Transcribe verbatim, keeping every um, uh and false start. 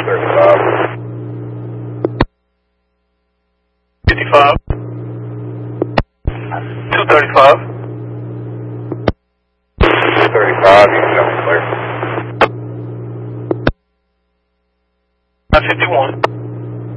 thirty-five. fifty-five. two thirty-five. two thirty-five, you can jump clear. nine fifty-one.